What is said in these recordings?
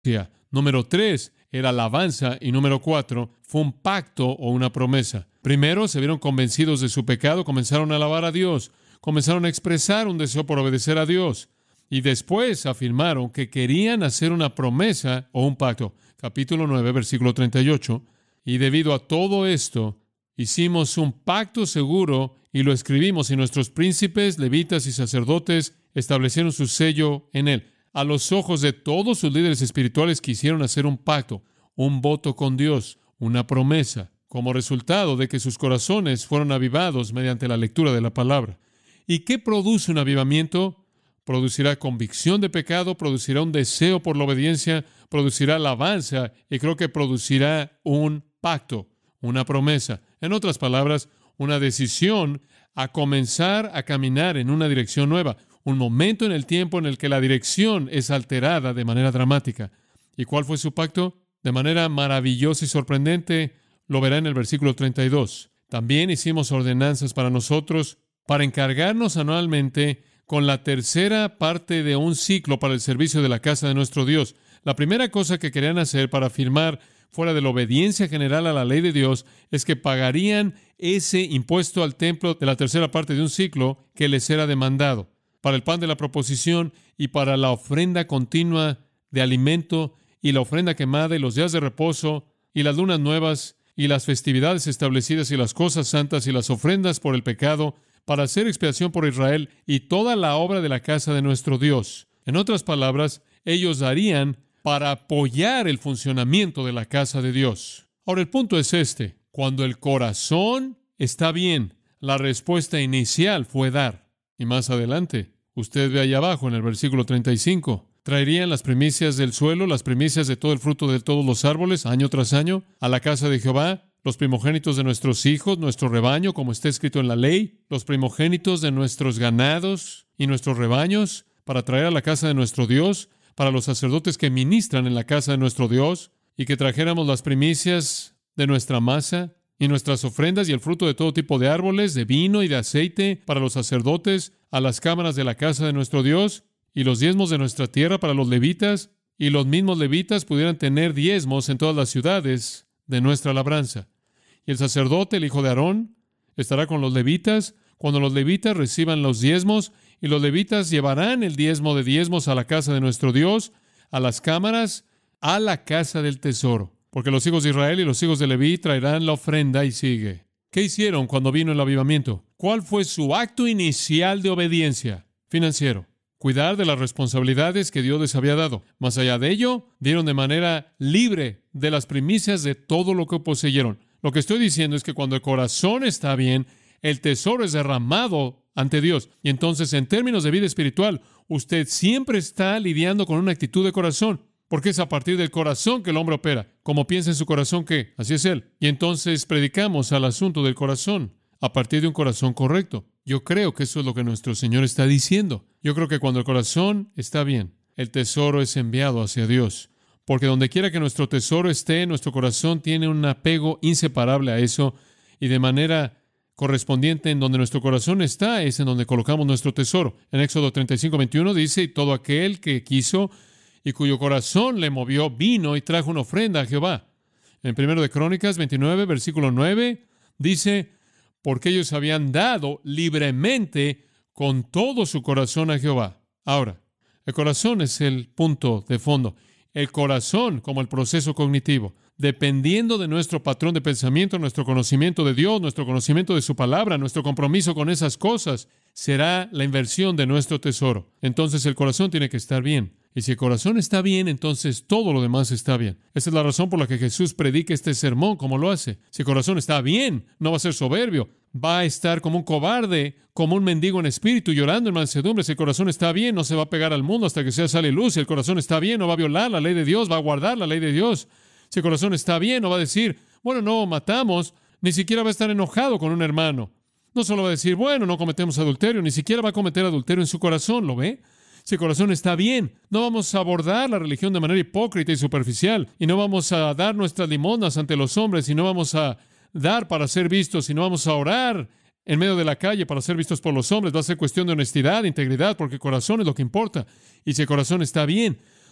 Número 3 era alabanza. Y número 4 fue un pacto o una promesa. Primero, se vieron convencidos de su pecado, comenzaron a alabar a Dios, comenzaron a expresar un deseo por obedecer a Dios. Y después afirmaron que querían hacer una promesa o un pacto. Capítulo 9, versículo 38. Y debido a todo esto, hicimos un pacto seguro y lo escribimos, y nuestros príncipes, levitas y sacerdotes establecieron su sello en él. A los ojos de todos sus líderes espirituales quisieron hacer un pacto, un voto con Dios, una promesa, como resultado de que sus corazones fueron avivados mediante la lectura de la palabra. ¿Y qué produce un avivamiento? Producirá convicción de pecado, producirá un deseo por la obediencia, producirá alabanza y creo que producirá un pacto, una promesa. En otras palabras, una decisión a comenzar a caminar en una dirección nueva, un momento en el tiempo en el que la dirección es alterada de manera dramática. ¿Y cuál fue su pacto? De manera maravillosa y sorprendente, lo verá en el versículo 32. También hicimos ordenanzas para nosotros, para encargarnos anualmente con la tercera parte de un ciclo para el servicio de la casa de nuestro Dios. La primera cosa que querían hacer para afirmar fuera de la obediencia general a la ley de Dios es que pagarían ese impuesto al templo de la tercera parte de un ciclo que les era demandado, para el pan de la proposición y para la ofrenda continua de alimento y la ofrenda quemada y los días de reposo y las lunas nuevas y las festividades establecidas y las cosas santas y las ofrendas por el pecado, para hacer expiación por Israel y toda la obra de la casa de nuestro Dios. En otras palabras, ellos darían para apoyar el funcionamiento de la casa de Dios. Ahora, el punto es este. Cuando el corazón está bien, la respuesta inicial fue dar. Y más adelante, usted ve allá abajo en el versículo 35, traerían las primicias del suelo, las primicias de todo el fruto de todos los árboles, año tras año, a la casa de Jehová, los primogénitos de nuestros hijos, nuestro rebaño, como está escrito en la ley, los primogénitos de nuestros ganados y nuestros rebaños, para traer a la casa de nuestro Dios, para los sacerdotes que ministran en la casa de nuestro Dios, y que trajéramos las primicias de nuestra masa y nuestras ofrendas y el fruto de todo tipo de árboles, de vino y de aceite para los sacerdotes, a las cámaras de la casa de nuestro Dios, y los diezmos de nuestra tierra para los levitas, y los mismos levitas pudieran tener diezmos en todas las ciudades de nuestra labranza. Y el sacerdote, el hijo de Aarón, estará con los levitas cuando los levitas reciban los diezmos, y los levitas llevarán el diezmo de diezmos a la casa de nuestro Dios, a las cámaras, a la casa del tesoro. Porque los hijos de Israel y los hijos de Leví traerán la ofrenda y sigue. ¿Qué hicieron cuando vino el avivamiento? ¿Cuál fue su acto inicial de obediencia? Financiero. Cuidar de las responsabilidades que Dios les había dado. Más allá de ello, dieron de manera libre de las primicias de todo lo que poseyeron. Lo que estoy diciendo es que cuando el corazón está bien, el tesoro es derramado ante Dios. Y entonces, en términos de vida espiritual, usted siempre está lidiando con una actitud de corazón, porque es a partir del corazón que el hombre opera. Como piensa en su corazón, ¿qué? Así es él. Y entonces predicamos al asunto del corazón, a partir de un corazón correcto. Yo creo que eso es lo que nuestro Señor está diciendo. Yo creo que cuando el corazón está bien, el tesoro es enviado hacia Dios. Porque donde quiera que nuestro tesoro esté, nuestro corazón tiene un apego inseparable a eso, y de manera correspondiente en donde nuestro corazón está es en donde colocamos nuestro tesoro. En Éxodo 35:21 dice, y todo aquel que quiso y cuyo corazón le movió, vino y trajo una ofrenda a Jehová. En 1 de Crónicas 29, versículo 9, dice, porque ellos habían dado libremente con todo su corazón a Jehová. Ahora, el corazón es el punto de fondo. El corazón como el proceso cognitivo. Dependiendo de nuestro patrón de pensamiento, nuestro conocimiento de Dios, nuestro conocimiento de su palabra, nuestro compromiso con esas cosas, será la inversión de nuestro tesoro. Entonces el corazón tiene que estar bien. Y si el corazón está bien, entonces todo lo demás está bien. Esa es la razón por la que Jesús predica este sermón como lo hace. Si el corazón está bien, no va a ser soberbio. Va a estar como un cobarde, como un mendigo en espíritu, llorando en mansedumbre. Si el corazón está bien, no se va a pegar al mundo hasta que sea sale luz. Si el corazón está bien, no va a violar la ley de Dios, va a guardar la ley de Dios. Si el corazón está bien, no va a decir, bueno, no matamos, ni siquiera va a estar enojado con un hermano. No solo va a decir, bueno, no cometemos adulterio, ni siquiera va a cometer adulterio en su corazón, ¿lo ve? Si el corazón está bien, no vamos a abordar la religión de manera hipócrita y superficial, y no vamos a dar nuestras limosnas ante los hombres, y no vamos a dar para ser vistos, y no vamos a orar en medio de la calle para ser vistos por los hombres. Va a ser cuestión de honestidad, de integridad, porque el corazón es lo que importa. Y si el corazón está bien,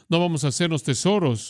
No vamos a hacernos tesoros